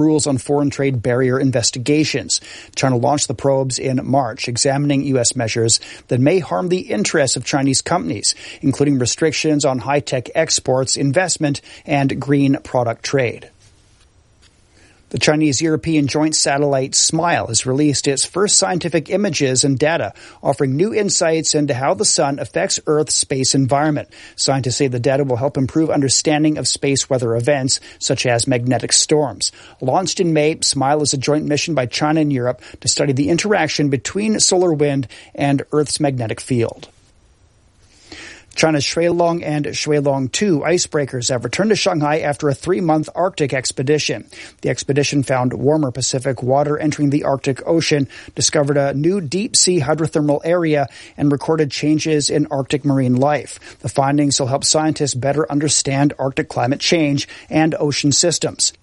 rules on foreign trade barrier investigations. China launched the probes in March, examining U.S. measures that may harm the interests of Chinese companies, including restrictions on high-tech exports, investment, and green product trade. The Chinese-European joint satellite SMILE has released its first scientific images and data, offering new insights into how the sun affects Earth's space environment. Scientists say the data will help improve understanding of space weather events, such as magnetic storms. Launched in May, SMILE is a joint mission by China and Europe to study the interaction between solar wind and Earth's magnetic field. China's Shuilong and Shuilong 2 icebreakers have returned to Shanghai after a 3-month Arctic expedition. The expedition found warmer Pacific water entering the Arctic Ocean, discovered a new deep-sea hydrothermal area, and recorded changes in Arctic marine life. The findings will help scientists better understand Arctic climate change and ocean systems.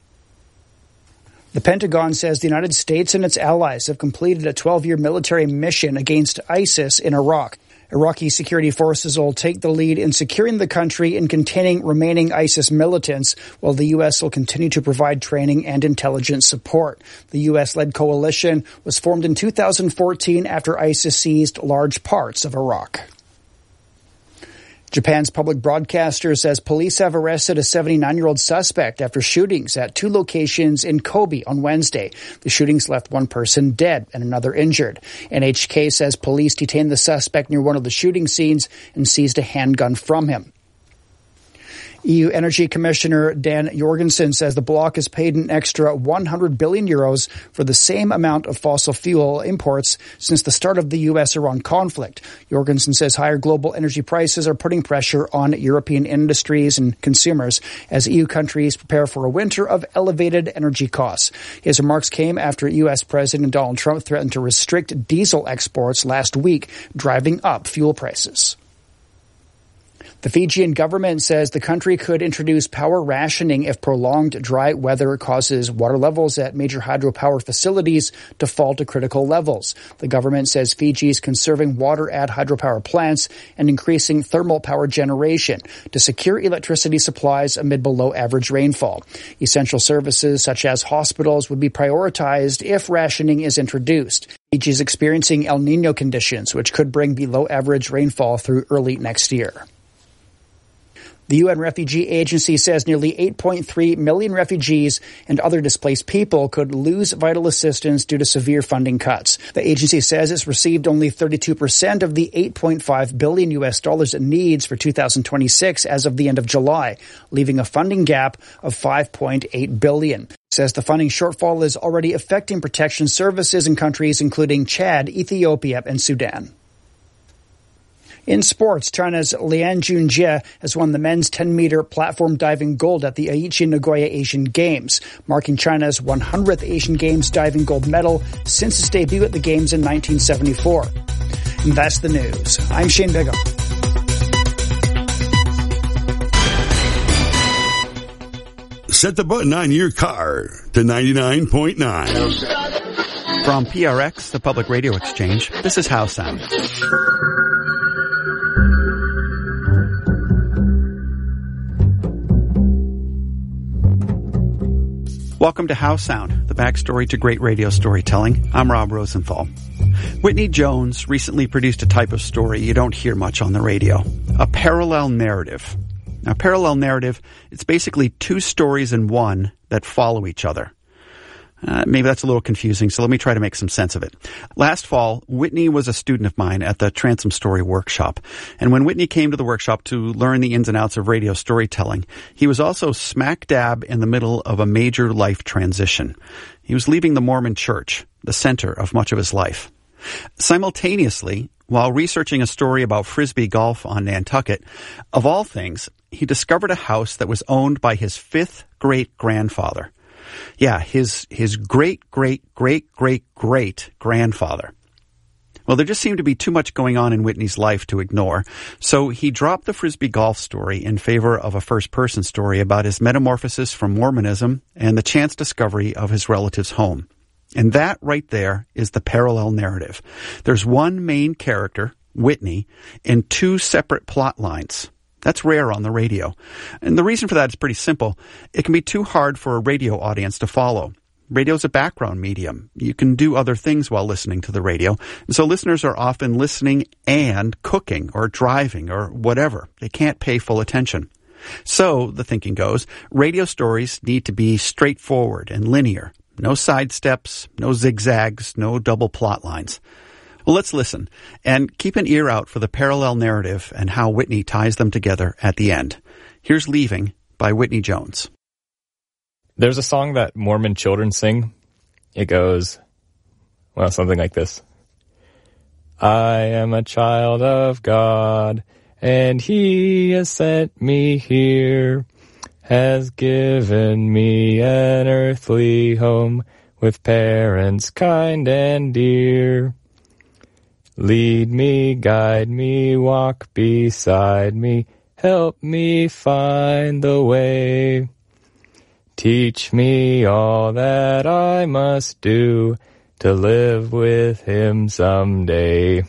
The Pentagon says the United States and its allies have completed a 12-year military mission against ISIS in Iraq. Iraqi security forces will take the lead in securing the country and containing remaining ISIS militants, while the U.S. will continue to provide training and intelligence support. The U.S.-led coalition was formed in 2014 after ISIS seized large parts of Iraq. Japan's public broadcaster says police have arrested a 79-year-old suspect after shootings at 2 locations in Kobe on Wednesday. The shootings left 1 person dead and another injured. NHK says police detained the suspect near one of the shooting scenes and seized a handgun from him. EU Energy Commissioner Dan Jorgensen says the bloc has paid an extra 100 billion euros for the same amount of fossil fuel imports since the start of the U.S.-Iran conflict. Jorgensen says higher global energy prices are putting pressure on European industries and consumers as EU countries prepare for a winter of elevated energy costs. His remarks came after U.S. President Donald Trump threatened to restrict diesel exports last week, driving up fuel prices. The Fijian government says the country could introduce power rationing if prolonged dry weather causes water levels at major hydropower facilities to fall to critical levels. The government says Fiji is conserving water at hydropower plants and increasing thermal power generation to secure electricity supplies amid below average rainfall. Essential services such as hospitals would be prioritized if rationing is introduced. Fiji is experiencing El Niño conditions, which could bring below average rainfall through early next year. The UN Refugee Agency says nearly 8.3 million refugees and other displaced people could lose vital assistance due to severe funding cuts. The agency says it's received only 32% of the $8.5 billion it needs for 2026 as of the end of July, leaving a funding gap of $5.8 billion. It says the funding shortfall is already affecting protection services in countries including Chad, Ethiopia, and Sudan. In sports, China's Lian Junjie has won the men's 10-meter platform diving gold at the Aichi Nagoya Asian Games, marking China's 100th Asian Games diving gold medal since its debut at the Games in 1974. And that's the news. I'm Shane Bigham. Set the button on your car to 99.9. From PRX, the Public Radio Exchange, this is How Sound. Welcome to How Sound, the backstory to great radio storytelling. I'm Rob Rosenthal. Whitney Jones recently produced a type of story you don't hear much on the radio, a parallel narrative. Now, parallel narrative, it's basically 2 stories in one that follow each other. Maybe that's a little confusing, so let me try to make some sense of it. Last fall, Whitney was a student of mine at the Transom Story Workshop. And when Whitney came to the workshop to learn the ins and outs of radio storytelling, he was also smack dab in the middle of a major life transition. He was leaving the Mormon Church, the center of much of his life. Simultaneously, while researching a story about Frisbee golf on Nantucket, of all things, he discovered a house that was owned by his 5th great-grandfather. Yeah, his great-great-great-great-great-grandfather. Well, there just seemed to be too much going on in Whitney's life to ignore, so he dropped the Frisbee golf story in favor of a first-person story about his metamorphosis from Mormonism and the chance discovery of his relative's home. And that right there is the parallel narrative. There's one main character, Whitney, and 2 separate plot lines. That's rare on the radio. And the reason for that is pretty simple. It can be too hard for a radio audience to follow. Radio's a background medium. You can do other things while listening to the radio. And so listeners are often listening and cooking or driving or whatever. They can't pay full attention. So, the thinking goes, radio stories need to be straightforward and linear. No sidesteps, no zigzags, no double plot lines. Well, let's listen and keep an ear out for the parallel narrative and how Whitney ties them together at the end. Here's Leaving by Whitney Jones. There's a song that Mormon children sing. It goes, well, something like this. I am a child of God, and He has sent me here, has given me an earthly home with parents kind and dear. Lead me, guide me, walk beside me, help me find the way. Teach me all that I must do to live with Him someday.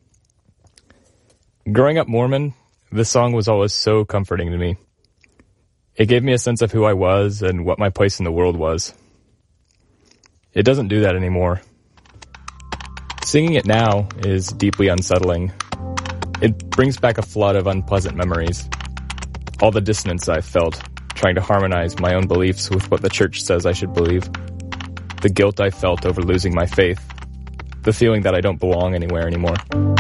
Growing up Mormon, this song was always so comforting to me. It gave me a sense of who I was and what my place in the world was. It doesn't do that anymore. Singing it now is deeply unsettling. It brings back a flood of unpleasant memories. All the dissonance I've felt, trying to harmonize my own beliefs with what the church says I should believe. The guilt I felt over losing my faith. The feeling that I don't belong anywhere anymore.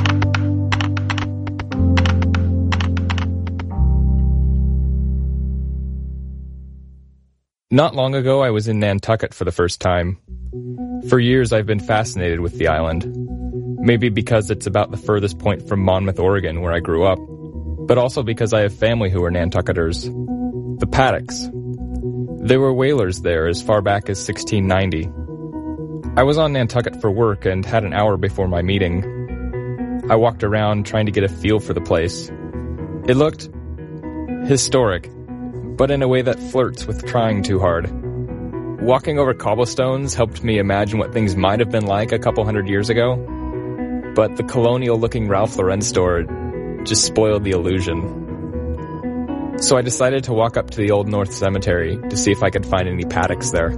Not long ago, I was in Nantucket for the first time. For years, I've been fascinated with the island. Maybe because it's about the furthest point from Monmouth, Oregon, where I grew up, but also because I have family who are Nantucketers. The Paddocks. They were whalers there as far back as 1690. I was on Nantucket for work and had an hour before my meeting. I walked around trying to get a feel for the place. It looked historic, but in a way that flirts with trying too hard. Walking over cobblestones helped me imagine what things might have been like a couple hundred years ago, but the colonial-looking Ralph Lauren store just spoiled the illusion. So I decided to walk up to the Old North Cemetery to see if I could find any Paddocks there.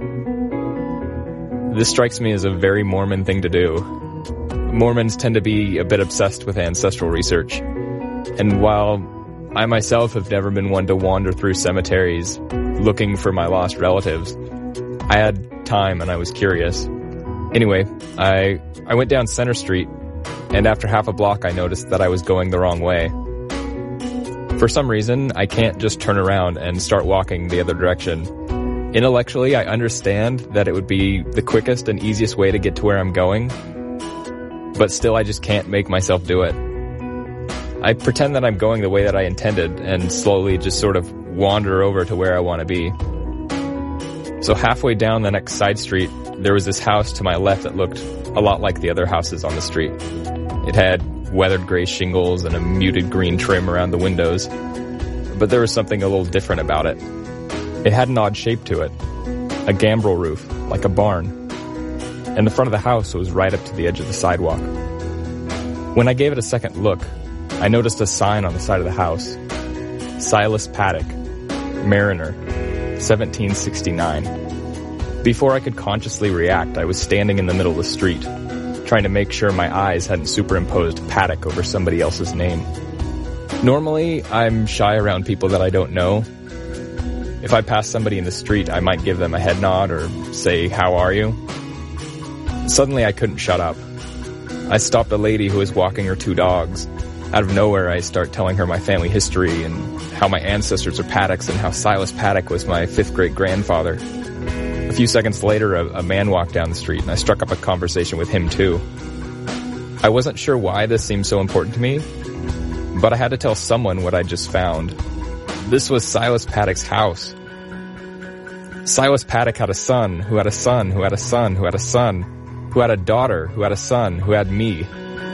This strikes me as a very Mormon thing to do. Mormons tend to be a bit obsessed with ancestral research, and while I myself have never been one to wander through cemeteries looking for my lost relatives, I had time and I was curious. Anyway, I went down Center Street, and after half a block I noticed that I was going the wrong way. For some reason, I can't just turn around and start walking the other direction. Intellectually, I understand that it would be the quickest and easiest way to get to where I'm going, but still I just can't make myself do it. I pretend that I'm going the way that I intended and slowly just sort of wander over to where I want to be. So halfway down the next side street, there was this house to my left that looked a lot like the other houses on the street. It had weathered gray shingles and a muted green trim around the windows, but there was something a little different about it. It had an odd shape to it, a gambrel roof, like a barn, and the front of the house was right up to the edge of the sidewalk. When I gave it a second look, I noticed a sign on the side of the house. Silas Paddock, Mariner, 1769. Before I could consciously react, I was standing in the middle of the street, trying to make sure my eyes hadn't superimposed Paddock over somebody else's name. Normally, I'm shy around people that I don't know. If I pass somebody in the street, I might give them a head nod or say, "How are you?" Suddenly, I couldn't shut up. I stopped a lady who was walking her two dogs. Out of nowhere, I start telling her my family history and how my ancestors are Paddocks and how Silas Paddock was my fifth great-grandfather. A few seconds later, a man walked down the street, and I struck up a conversation with him, too. I wasn't sure why this seemed so important to me, but I had to tell someone what I just found. This was Silas Paddock's house. Silas Paddock had a son, who had a son, who had a son, who had a son, who had a daughter, who had a son, who had me.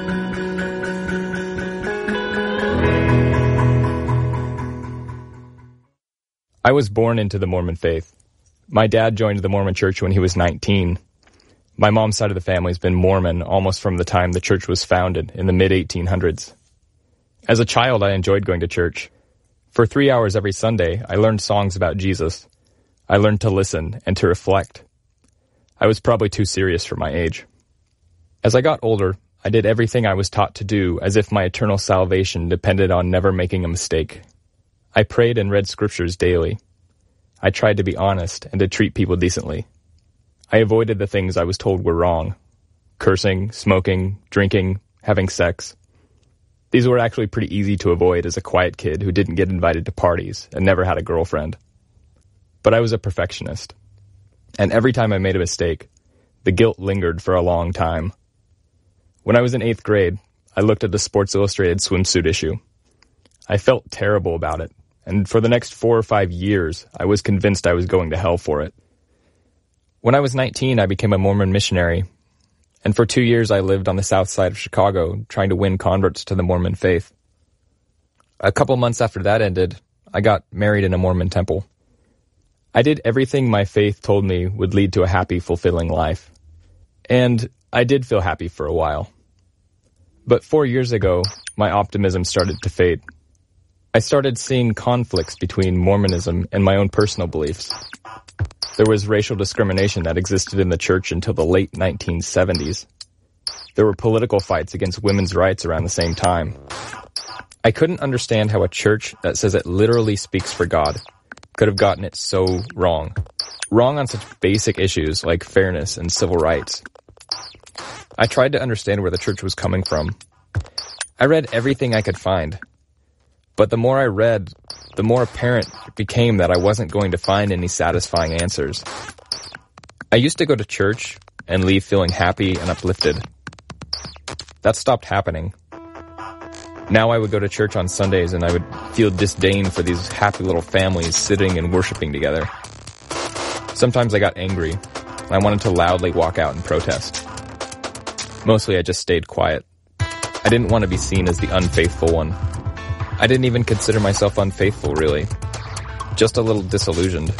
I was born into the Mormon faith. My dad joined the Mormon church when he was 19. My mom's side of the family has been Mormon almost from the time the church was founded in the mid-1800s. As a child, I enjoyed going to church. For 3 hours every Sunday, I learned songs about Jesus. I learned to listen and to reflect. I was probably too serious for my age. As I got older, I did everything I was taught to do as if my eternal salvation depended on never making a mistake. I prayed and read scriptures daily. I tried to be honest and to treat people decently. I avoided the things I was told were wrong. Cursing, smoking, drinking, having sex. These were actually pretty easy to avoid as a quiet kid who didn't get invited to parties and never had a girlfriend. But I was a perfectionist. And every time I made a mistake, the guilt lingered for a long time. When I was in 8th grade, I looked at the Sports Illustrated swimsuit issue. I felt terrible about it, and for the next 4 or 5 years, I was convinced I was going to hell for it. When I was 19, I became a Mormon missionary, and for 2 years I lived on the south side of Chicago trying to win converts to the Mormon faith. A couple months after that ended, I got married in a Mormon temple. I did everything my faith told me would lead to a happy, fulfilling life. And I did feel happy for a while. But 4 years ago, my optimism started to fade. I started seeing conflicts between Mormonism and my own personal beliefs. There was racial discrimination that existed in the church until the late 1970s. There were political fights against women's rights around the same time. I couldn't understand how a church that says it literally speaks for God could have gotten it so wrong. Wrong on such basic issues like fairness and civil rights. I tried to understand where the church was coming from. I read everything I could find. But the more I read, the more apparent it became that I wasn't going to find any satisfying answers. I used to go to church and leave feeling happy and uplifted. That stopped happening. Now I would go to church on Sundays and I would feel disdain for these happy little families sitting and worshiping together. Sometimes I got angry, and I wanted to loudly walk out and protest. Mostly I just stayed quiet. I didn't want to be seen as the unfaithful one. I didn't even consider myself unfaithful, really. Just a little disillusioned.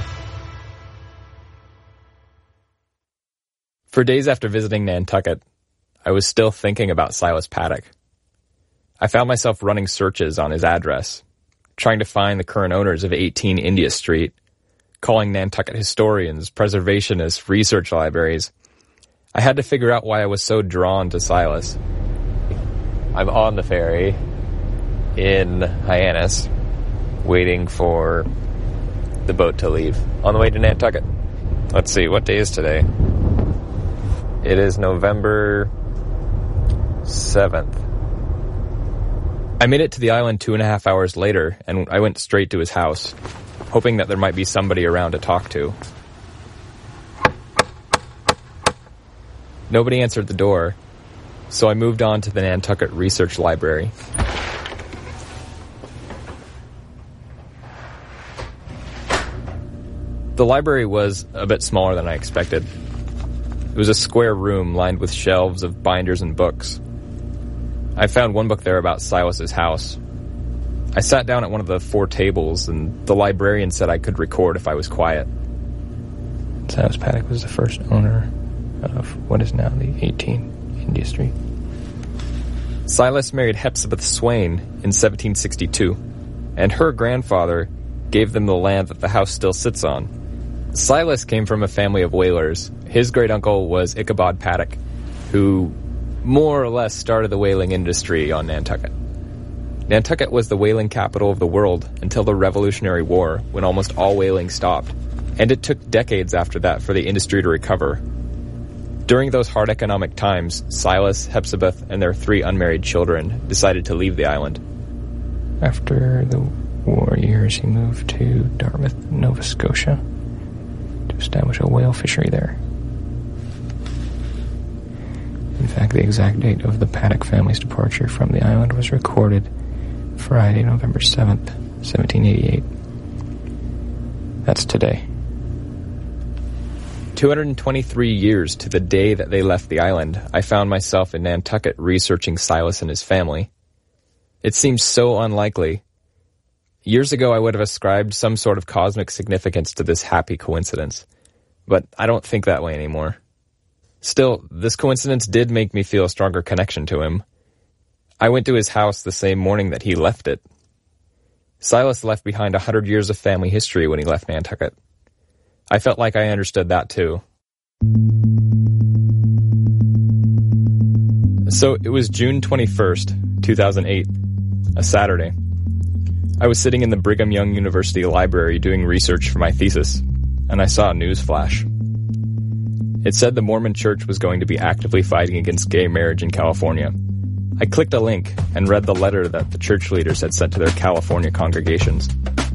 For days after visiting Nantucket, I was still thinking about Silas Paddock. I found myself running searches on his address, trying to find the current owners of 18 India Street, calling Nantucket historians, preservationists, research libraries. I had to figure out why I was so drawn to Silas. I'm on the ferry in Hyannis, waiting for the boat to leave, on the way to Nantucket. Let's see, what day is today? It is November 7th. I made it to the island 2.5 hours later, and I went straight to his house, hoping that there might be somebody around to talk to. Nobody answered the door, so I moved on to the Nantucket Research Library. The library was a bit smaller than I expected. It was a square room lined with shelves of binders and books. I found one book there about Silas's house. I sat down at one of the 4 tables, and the librarian said I could record if I was quiet. Silas Paddock was the first owner of what is now the 18 India Street. Silas married Hepzibah Swain in 1762, and her grandfather gave them the land that the house still sits on. Silas came from a family of whalers. His great-uncle was Ichabod Paddock, who more or less started the whaling industry on Nantucket. Nantucket was the whaling capital of the world until the Revolutionary War, when almost all whaling stopped, and it took decades after that for the industry to recover. During those hard economic times, Silas, Hepzibah, and their 3 unmarried children decided to leave the island. After the war years, he moved to Dartmouth, Nova Scotia, to establish a whale fishery there. In fact, the exact date of the Paddock family's departure from the island was recorded Friday, November 7th, 1788. That's today. 223 years to the day that they left the island, I found myself in Nantucket researching Silas and his family. It seems so unlikely. Years ago, I would have ascribed some sort of cosmic significance to this happy coincidence, but I don't think that way anymore. Still, this coincidence did make me feel a stronger connection to him. I went to his house the same morning that he left it. Silas left behind 100 years of family history when he left Nantucket. I felt like I understood that too. So it was June 21st, 2008, a Saturday. I was sitting in the Brigham Young University library doing research for my thesis, and I saw a news flash. It said the Mormon Church was going to be actively fighting against gay marriage in California. I clicked a link and read the letter that the church leaders had sent to their California congregations.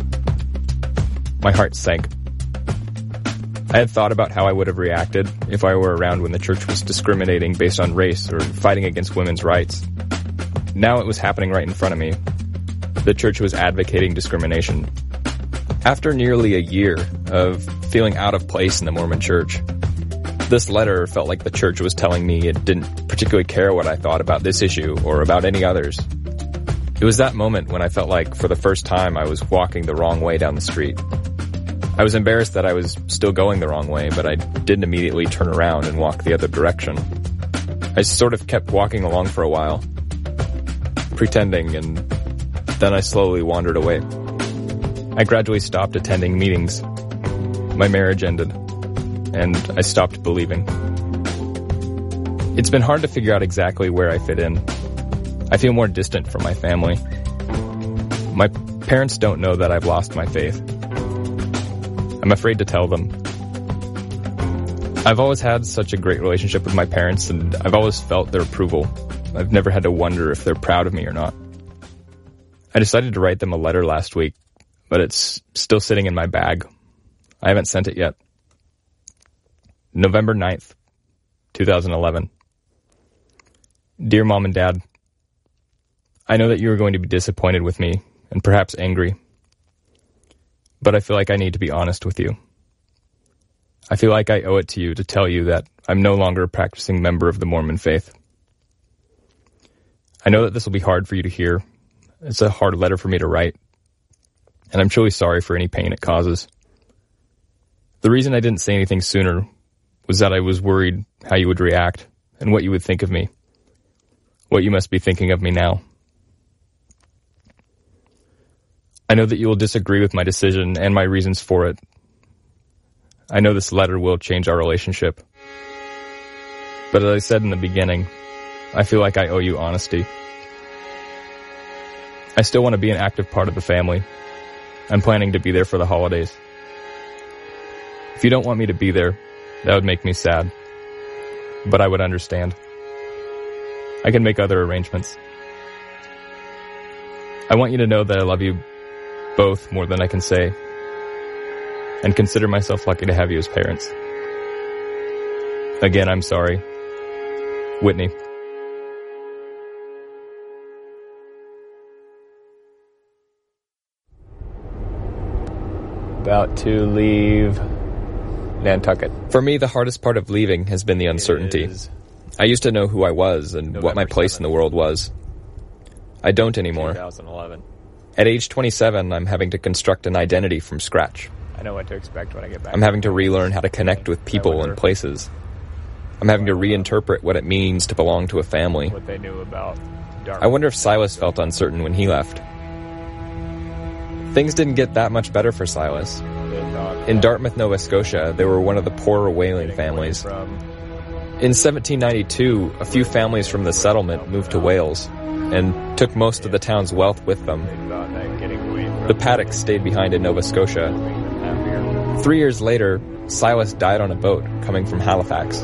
My heart sank. I had thought about how I would have reacted if I were around when the church was discriminating based on race or fighting against women's rights. Now it was happening right in front of me. The church was advocating discrimination. After nearly a year of feeling out of place in the Mormon Church, this letter felt like the church was telling me it didn't particularly care what I thought about this issue or about any others. It was that moment when I felt like, for the first time, I was walking the wrong way down the street. I was embarrassed that I was still going the wrong way, but I didn't immediately turn around and walk the other direction. I sort of kept walking along for a while, pretending, and then I slowly wandered away. I gradually stopped attending meetings. My marriage ended, and I stopped believing. It's been hard to figure out exactly where I fit in. I feel more distant from my family. My parents don't know that I've lost my faith. I'm afraid to tell them. I've always had such a great relationship with my parents, and I've always felt their approval. I've never had to wonder if they're proud of me or not. I decided to write them a letter last week, but it's still sitting in my bag. I haven't sent it yet. November 9th, 2011. Dear Mom and Dad, I know that you are going to be disappointed with me, and perhaps angry. But I feel like I need to be honest with you. I feel like I owe it to you to tell you that I'm no longer a practicing member of the Mormon faith. I know that this will be hard for you to hear. It's a hard letter for me to write, and I'm truly sorry for any pain it causes. The reason I didn't say anything sooner was that I was worried how you would react and what you would think of me, what you must be thinking of me now. I know that you will disagree with my decision and my reasons for it. I know this letter will change our relationship. But as I said in the beginning, I feel like I owe you honesty. I still want to be an active part of the family. I'm planning to be there for the holidays. If you don't want me to be there, that would make me sad. But I would understand. I can make other arrangements. I want you to know that I love you both more than I can say, and consider myself lucky to have you as parents. Again, I'm sorry. Whitney. About to leave Nantucket. For me, the hardest part of leaving has been the uncertainty. I used to know who I was and November what my place 7th. In the world was. I don't anymore. 2011. At age 27, I'm having to construct an identity from scratch. I know what to expect when I get back. I'm having to relearn how to connect with people and places. I'm having to reinterpret what it means to belong to a family. What they knew about Dartmouth. I wonder if Silas felt uncertain when he left. Things didn't get that much better for Silas. In Dartmouth, Nova Scotia, they were one of the poorer whaling families. In 1792, a few families from the settlement moved to Wales and took most of the town's wealth with them. The Paddocks stayed behind in Nova Scotia. 3 years later, Silas died on a boat coming from Halifax.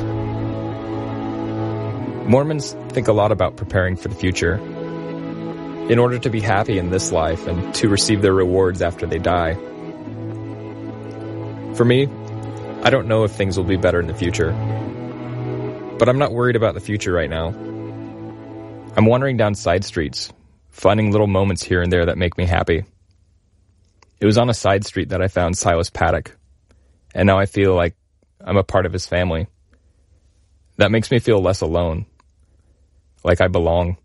Mormons think a lot about preparing for the future. In order to be happy in this life and to receive their rewards after they die. For me, I don't know if things will be better in the future. But I'm not worried about the future right now. I'm wandering down side streets, finding little moments here and there that make me happy. It was on a side street that I found Silas Paddock, and now I feel like I'm a part of his family. That makes me feel less alone, like I belong.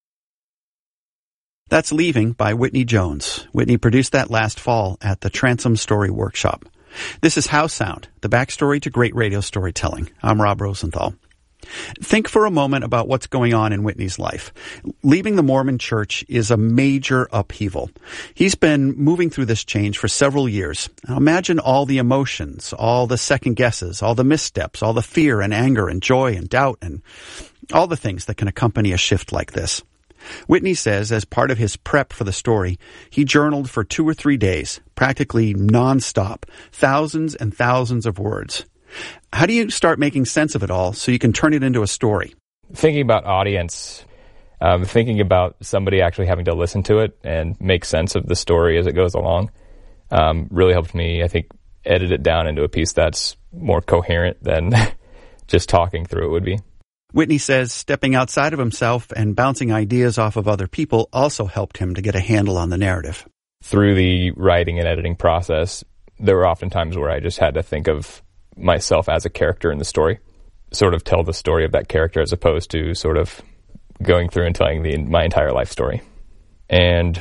That's Leaving by Whitney Jones. Whitney produced that last fall at the Transom Story Workshop. This is How Sound, the backstory to great radio storytelling. I'm Rob Rosenthal. Think for a moment about what's going on in Whitney's life. Leaving the Mormon Church is a major upheaval. He's been moving through this change for several years. Now imagine all the emotions, all the second guesses, all the missteps, all the fear and anger and joy and doubt and all the things that can accompany a shift like this. Whitney says as part of his prep for the story, he journaled for 2 or 3 days, practically nonstop, thousands and thousands of words. How do you start making sense of it all so you can turn it into a story? Thinking about audience, thinking about somebody actually having to listen to it and make sense of the story as it goes along, really helped me, I think, edit it down into a piece that's more coherent than just talking through it would be. Whitney says stepping outside of himself and bouncing ideas off of other people also helped him to get a handle on the narrative. Through the writing and editing process, there were often times where I just had to think of myself as a character in the story, sort of tell the story of that character as opposed to sort of going through and telling my entire life story. And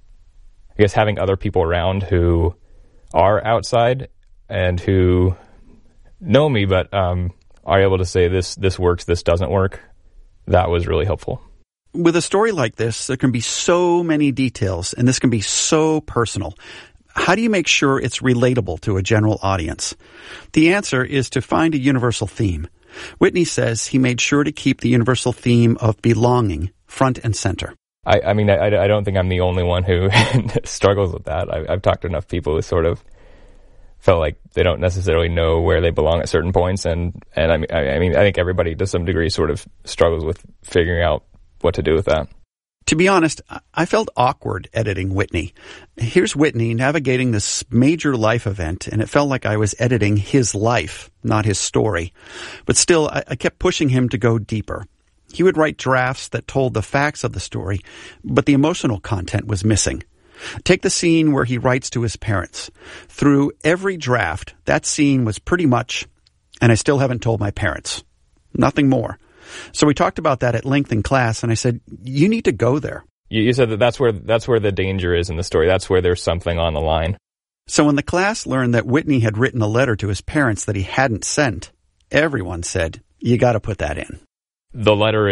I guess having other people around who are outside and who know me but are able to say this works, this doesn't work, that was really helpful. With a story like this, there can be so many details, and this can be so personal. How do you make sure it's relatable to a general audience? The answer is to find a universal theme. Whitney says he made sure to keep the universal theme of belonging front and center. I mean, I don't think I'm the only one who struggles with that. I've talked to enough people who sort of felt like they don't necessarily know where they belong at certain points, and I mean, I think everybody to some degree sort of struggles with figuring out what to do with that. To be honest, I felt awkward editing Whitney. Here's Whitney navigating this major life event, and it felt like I was editing his life, not his story. But still, I kept pushing him to go deeper. He would write drafts that told the facts of the story, but the emotional content was missing. Take the scene where he writes to his parents. Through every draft, that scene was pretty much, and I still haven't told my parents. Nothing more. So we talked about that at length in class, and I said, you need to go there. You said that's where the danger is in the story. That's where there's something on the line. So when the class learned that Whitney had written a letter to his parents that he hadn't sent, everyone said, you got to put that in. The letter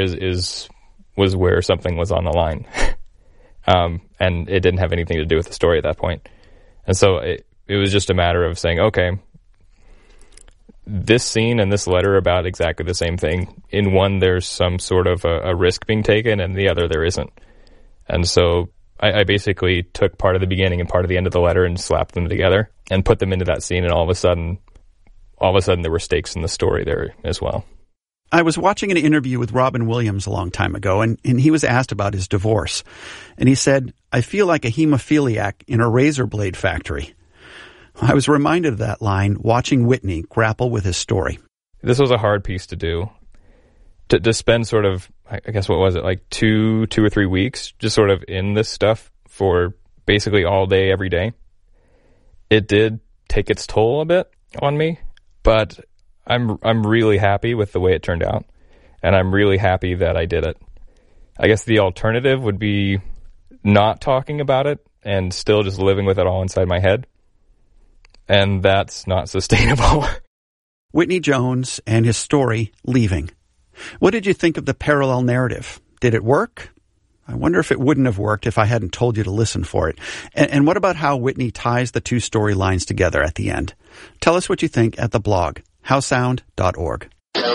was where something was on the line. And it didn't have anything to do with the story at that point. And so it was just a matter of saying, okay, this scene and this letter are about exactly the same thing. In one, there's some sort of a risk being taken, and the other, there isn't. And so I basically took part of the beginning and part of the end of the letter and slapped them together and put them into that scene, and all of a sudden there were stakes in the story there as well. I was watching an interview with Robin Williams a long time ago, and he was asked about his divorce. And he said, I feel like a hemophiliac in a razor blade factory. I was reminded of that line watching Whitney grapple with his story. This was a hard piece to do. To spend sort of, I guess, what was it, like 2 or 3 weeks just sort of in this stuff for basically all day, every day. It did take its toll a bit on me, but I'm really happy with the way it turned out, and I'm really happy that I did it. I guess the alternative would be not talking about it and still just living with it all inside my head, and that's not sustainable. Whitney Jones and his story, Leaving. What did you think of the parallel narrative? Did it work? I wonder if it wouldn't have worked if I hadn't told you to listen for it. And what about how Whitney ties the two storylines together at the end? Tell us what you think at the blog, howsound.org.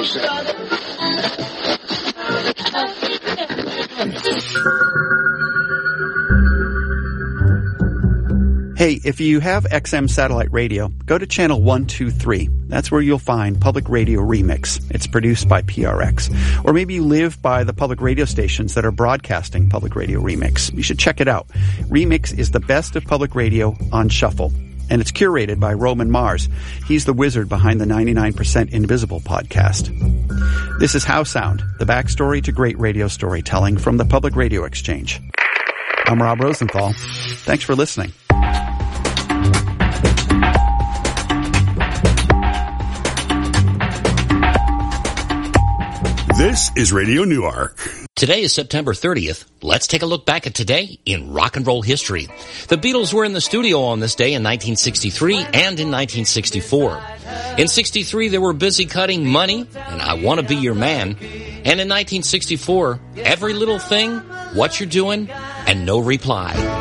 Hey, if you have XM satellite radio, go to channel 123. That's where you'll find Public Radio Remix. It's produced by PRX. Or maybe you live by the public radio stations that are broadcasting Public Radio Remix. You should check it out. Remix is the best of public radio on shuffle. And it's curated by Roman Mars. He's the wizard behind the 99% Invisible podcast. This is How Sound, the backstory to great radio storytelling from the Public Radio Exchange. I'm Rob Rosenthal. Thanks for listening. This is Radio Newark. Today is September 30th. Let's take a look back at today in rock and roll history. The Beatles were in the studio on this day in 1963 and in 1964. In 63, they were busy cutting Money and I Want to Be Your Man. And in 1964, Every Little Thing, What You're Doing, and No Reply.